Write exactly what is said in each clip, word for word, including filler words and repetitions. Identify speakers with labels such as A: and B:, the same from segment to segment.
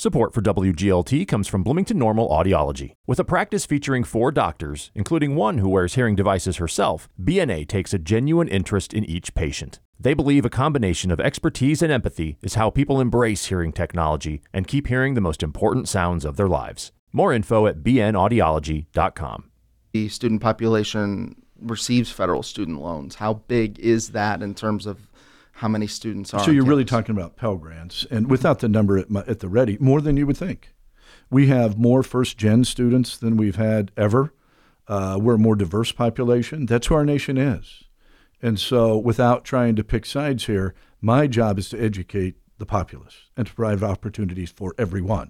A: Support for W G L T comes from Bloomington Normal Audiology. With a practice featuring four doctors, including one who wears hearing devices herself, B N A takes a genuine interest in each patient. They believe a combination of expertise and empathy is how people embrace hearing technology and keep hearing the most important sounds of their lives. More info at b n audiology dot com.
B: The student population receives federal student loans. How big is that in terms of how many students are
C: So you're
B: on
C: really
B: campus?
C: talking about Pell Grants, and without the number at, my, at the ready, more than you would think. We have more first-gen students than we've had ever. Uh, we're a more diverse population. That's who our nation is. And so without trying to pick sides here, my job is to educate the populace and to provide opportunities for everyone.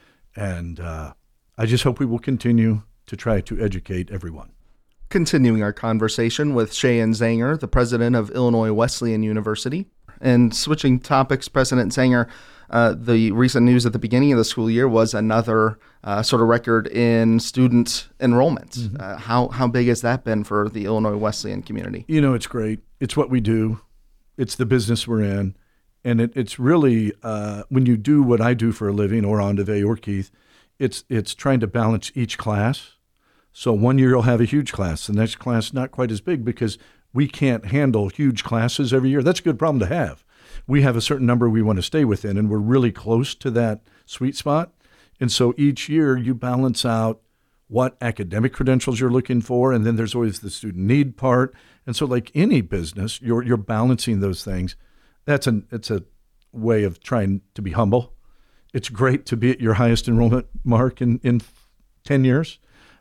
C: And uh, I just hope we will continue to try to educate everyone.
B: Continuing our conversation with Shayan Zanger, the president of Illinois Wesleyan University. And switching topics, President Zanger, uh, the recent news at the beginning of the school year was another uh, sort of record in student enrollment. Mm-hmm. Uh, how, how big has that been for the Illinois Wesleyan community?
C: You know, it's great. It's what we do. It's the business we're in. And it, it's really, uh, when you do what I do for a living, or Andave or Keith, it's it's trying to balance each class. So one year you'll have a huge class. The next class not quite as big because we can't handle huge classes every year. That's a good problem to have. We have a certain number we want to stay within, and we're really close to that sweet spot. And so each year you balance out what academic credentials you're looking for, and then there's always the student need part. And so like any business, you're you're balancing those things. That's an it's a way of trying to be humble. It's great to be at your highest enrollment mark in, in ten years.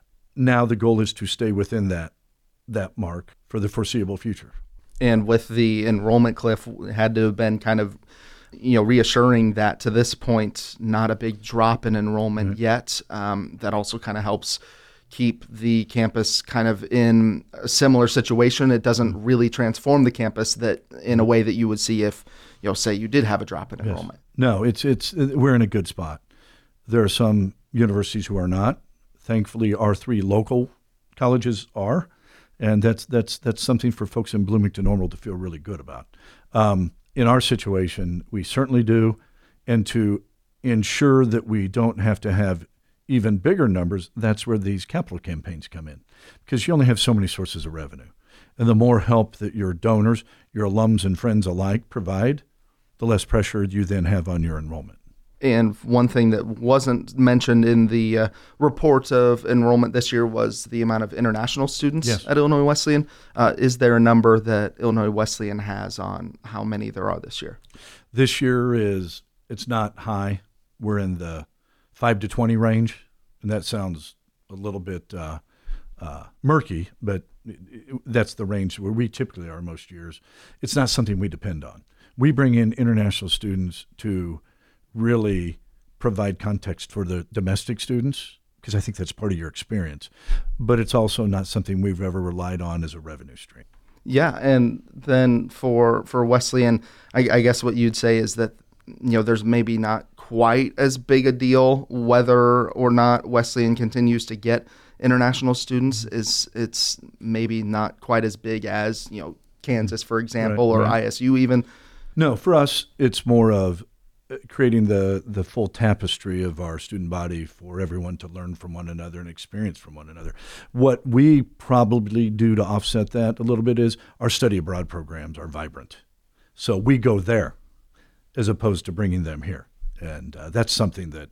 C: Now the goal is to stay within that that mark for the foreseeable future.
B: And with the enrollment cliff, had to have been kind of, you know, reassuring that to this point, not a big drop in enrollment mm-hmm. yet. Um, that also kind of helps keep the campus kind of in a similar situation. It doesn't really transform the campus that in a way that you would see if, you know, say you did have a drop in enrollment.
C: Yes. No, it's it's we're in a good spot. There are some universities who are not. Thankfully, our three local colleges are, and that's that's that's something for folks in Bloomington Normal to feel really good about. Um, in our situation, we certainly do, and to ensure that we don't have to have even bigger numbers, that's where these capital campaigns come in, because you only have so many sources of revenue. And the more help that your donors, your alums and friends alike provide, the less pressure you then have on your enrollment.
B: And one thing that wasn't mentioned in the uh, report of enrollment this year was the amount of international students
C: yes.
B: at Illinois Wesleyan. Uh, is there a number that Illinois Wesleyan has on how many there are this year?
C: This year is, it's not high. We're in the five to twenty range, and that sounds a little bit uh, uh, murky, but that's the range where we typically are most years. It's not something we depend on. We bring in international students to really provide context for the domestic students, because I think that's part of your experience. But it's also not something we've ever relied on as a revenue stream.
B: Yeah, and then for for Wesleyan, I, I guess what you'd say is that, you know, there's maybe not quite as big a deal whether or not Wesleyan continues to get international students. Is it's maybe not quite as big as, you know, Kansas, for example,
C: right,
B: or
C: right.
B: I S U even.
C: No, for us, it's more of creating the, the full tapestry of our student body for everyone to learn from one another and experience from one another. What we probably do to offset that a little bit is our study abroad programs are vibrant. So we go there as opposed to bringing them here. And uh, that's something that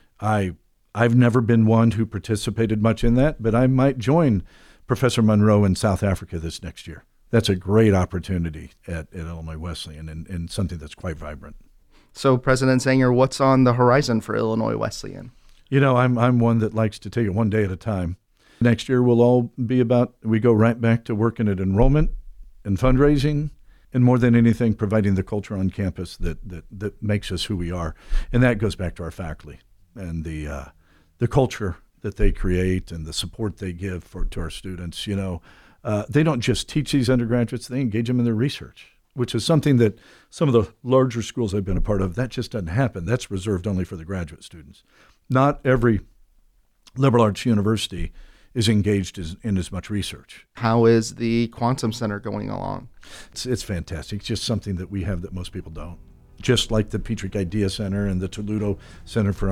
C: I, I've never been one who participated much in that, but I might join Professor Monroe in South Africa this next year. That's a great opportunity at, at Illinois Wesleyan and, and something that's quite vibrant.
B: So, President Zanger, what's on the horizon for Illinois Wesleyan?
C: You know, I'm I'm one that likes to take it one day at a time. Next year will all be about, we go right back to working at enrollment and fundraising, and more than anything, providing the culture on campus that that, that makes us who we are. And that goes back to our faculty and the uh, the culture that they create and the support they give for to our students. You know, uh, they don't just teach these undergraduates, they engage them in their research, which is something that some of the larger schools I've been a part of, that just doesn't happen. That's reserved only for the graduate students. Not every liberal arts university is engaged as, in as much research.
B: How is the Quantum Center going along?
C: It's, it's fantastic. It's just something that we have that most people don't. Just like the Petrick Idea Center and the Toledo Center for